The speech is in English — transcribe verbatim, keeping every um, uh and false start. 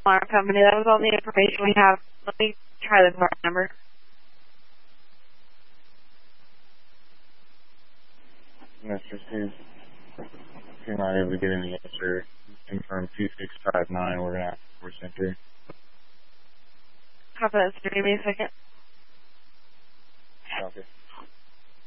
Alarm Company. That was all the information we have. Let me try the part number. Mister Steve, if you're not able to get any answer, confirm two six five nine. We're going to have to force entry. Copy that, sir. Give me a second.